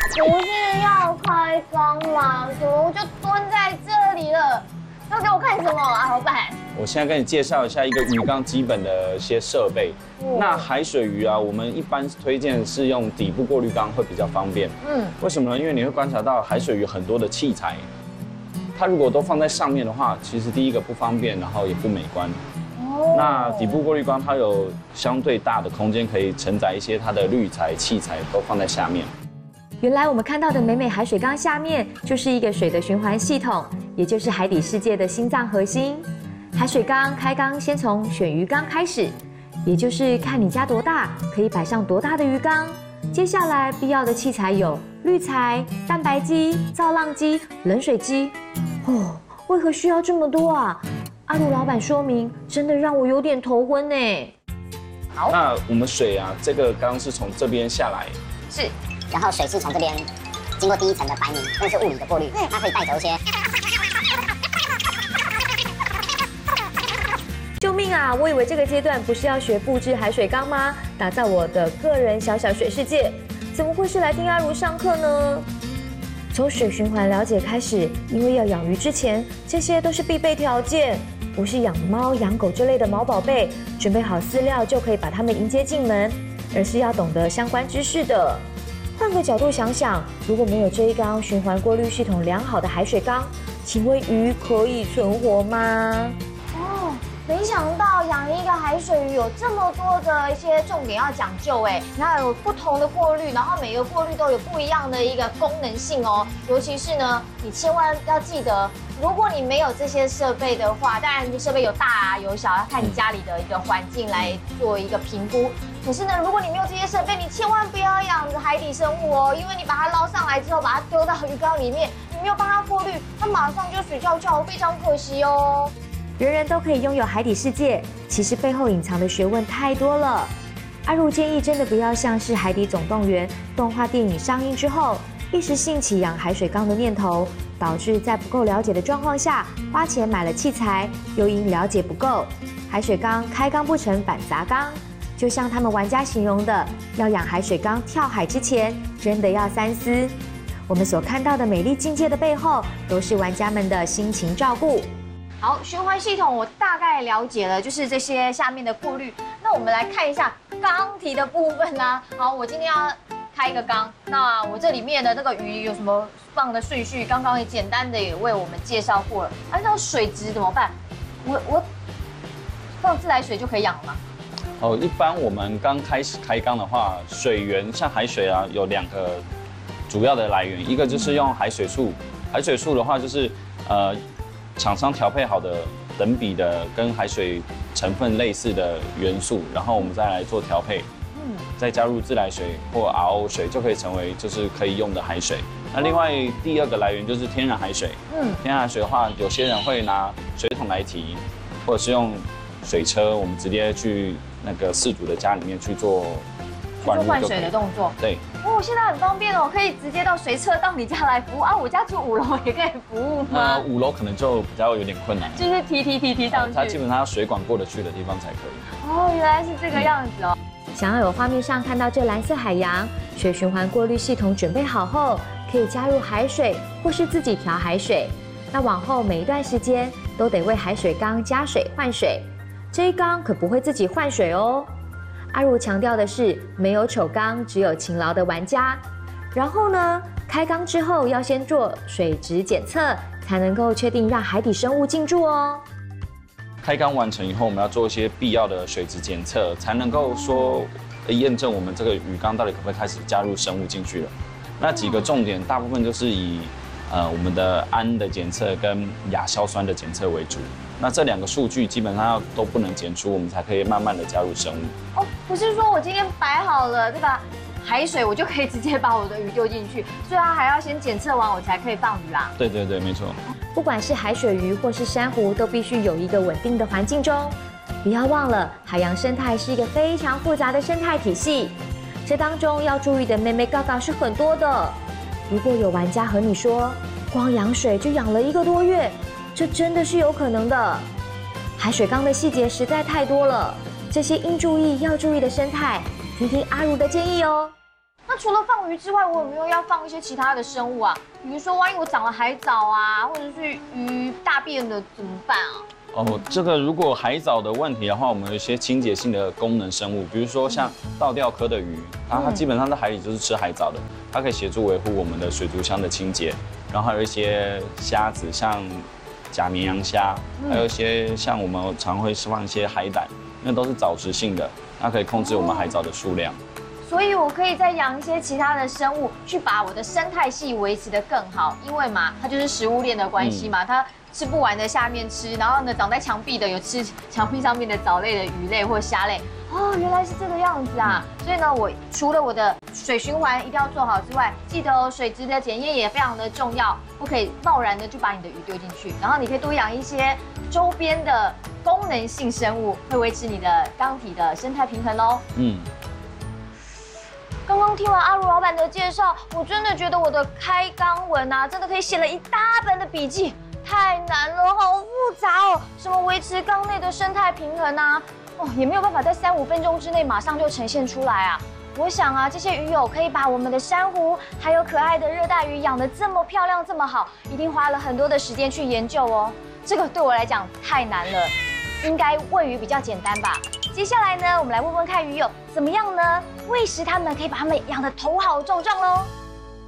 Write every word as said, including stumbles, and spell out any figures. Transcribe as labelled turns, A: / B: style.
A: 不是要开缸吗？怎么我就蹲在这里了？要给我看什么啊，老板？
B: 我现在跟你介绍一下一个鱼缸基本的一些设备。那海水鱼啊，我们一般推荐是用底部过滤缸会比较方便。嗯，为什么呢？因为你会观察到海水鱼很多的器材，它如果都放在上面的话，其实第一个不方便，然后也不美观。哦。那底部过滤缸它有相对大的空间，可以承载一些它的滤材器材都放在下面。
C: 原来我们看到的美美海水缸下面就是一个水的循环系统，也就是海底世界的心脏核心。海水缸开缸先从选鱼缸开始，也就是看你家多大，可以摆上多大的鱼缸。接下来必要的器材有滤材、蛋白机、造浪机、冷水机。哦，为何需要这么多啊？阿如老板说明，真的让我有点头昏呢。
B: 好，那我们水啊，这个缸是从这边下来，
D: 是。然后水是从这边经过第一层的白凝，那是物理的过滤，它可以带走一些。
C: 救命啊！我以为这个阶段不是要学布置海水缸吗？打造我的个人小小水世界，怎么会是来听阿如上课呢？从水循环了解开始，因为要养鱼之前，这些都是必备条件，不是养猫养狗这类的毛宝贝，准备好饲料就可以把它们迎接进门，而是要懂得相关知识的。换个角度想想，如果没有这一缸循环过滤系统良好的海水缸，请问鱼可以存活吗？
A: 哦，没想到养一个海水鱼有这么多的一些重点要讲究哎，然后有不同的过滤，然后每个过滤都有不一样的一个功能性哦。尤其是呢，你千万要记得，如果你没有这些设备的话，当然设备有大啊有小，要看你家里的一个环境来做一个评估。可是呢，如果你没有这些设备，你千万不要养海底生物哦，因为你把它捞上来之后，把它丢到鱼缸里面，你没有帮它过滤，它马上就水翘翘，非常可惜哦。
C: 人人都可以拥有海底世界，其实背后隐藏的学问太多了。阿如建议，真的不要像是《海底总动员》动画电影上映之后，一时兴起养海水缸的念头，导致在不够了解的状况下，花钱买了器材，又因了解不够，海水缸开缸不成反砸缸。就像他们玩家形容的，要养海水缸跳海之前，真的要三思。我们所看到的美丽境界的背后，都是玩家们的辛勤照顾。
A: 好，循环系统我大概了解了，就是这些下面的过滤。那我们来看一下缸体的部分啦。好，我今天要开一个缸，那我这里面的那个鱼有什么放的顺序？刚刚也简单的也为我们介绍过了。按照水质怎么办？我我放自来水就可以养了吗？
B: 哦，一般我们刚开始开缸的话，水源像海水啊，有两个主要的来源，一个就是用海水素，海水素的话就是呃厂商调配好的等比的跟海水成分类似的元素，然后我们再来做调配，嗯，再加入自来水或 R O 水就可以成为就是可以用的海水。那另外第二个来源就是天然海水，嗯，天然海水的话，有些人会拿水桶来提，或者是用水车，我们直接去那个饲主的家里面去做
A: 灌换水的动作。
B: 对。
A: 哦，现在很方便哦，可以直接到水车到你家来服务啊。我家住五楼也可以服务吗？
B: 呃，五楼可能就比较有点困难，
A: 就是提提提提上去。
B: 它基本上要水管过得去的地方才可以。
A: 哦，原来是这个样子哦。
C: 想要有画面上看到这蓝色海洋，水循环过滤系统准备好后，可以加入海水或是自己调海水。那往后每一段时间都得为海水缸加水换水。这一缸可不会自己换水哦。阿如强调的是，没有丑缸，只有勤劳的玩家。然后呢，开缸之后要先做水质检测，才能够确定让海底生物进驻哦。
B: 开缸完成以后，我们要做一些必要的水质检测，才能够说验证我们这个鱼缸到底可不可以开始加入生物进去了。那几个重点，大部分就是以呃我们的氨的检测跟亚硝酸的检测为主。那这两个数据基本上要都不能检出，我们才可以慢慢的加入生物。
A: 哦，不是说我今天摆好了这个海水，我就可以直接把我的鱼丢进去，所以它还要先检测完，我才可以放鱼啦。
B: 对对对，没错。
C: 不管是海水鱼或是珊瑚，都必须有一个稳定的环境中。不要忘了，海洋生态是一个非常复杂的生态体系，这当中要注意的眉眉角角是很多的。如果有玩家和你说，光养水就养了一个多月，这真的是有可能的。海水缸的细节实在太多了，这些应注意要注意的生态，听听阿如的建议哦。
A: 那除了放鱼之外，我有没有要放一些其他的生物啊？比如说，万一我长了海藻啊，或者是鱼大便的怎么办啊？
B: 哦，这个如果海藻的问题的话，我们有一些清洁性的功能生物，比如说像倒吊科的鱼，它它基本上在海里就是吃海藻的，它可以协助维护我们的水族箱的清洁。然后还有一些虾子，像假绵羊虾，还有一些像我们常会放一些海胆，那都是藻质性的，它可以控制我们海藻的数量。
A: 所以我可以再养一些其他的生物，去把我的生态系维持得更好。因为嘛，它就是食物链的关系嘛，它吃不完的下面吃，然后呢，长在墙壁的有吃墙壁上面的藻类的鱼类或虾类。哦，原来是这个样子啊！所以呢，我除了我的水循环一定要做好之外，记得哦，水质的检验也非常的重要，不可以贸然的就把你的鱼丢进去。然后你可以多养一些周边的功能性生物，会维持你的缸体的生态平衡哦。嗯。刚刚听完阿如老板的介绍，我真的觉得我的开缸文啊，真的可以写了一大本的笔记，太难了，好复杂哦。什么维持缸内的生态平衡啊，哦，也没有办法在三五分钟之内马上就呈现出来啊。我想啊，这些鱼友可以把我们的珊瑚还有可爱的热带鱼养得这么漂亮这么好，一定花了很多的时间去研究哦。这个对我来讲太难了，应该喂鱼比较简单吧。接下来呢，我们来问问看鱼友怎么样呢？喂食它们可以把它们养得头好壮壮喽。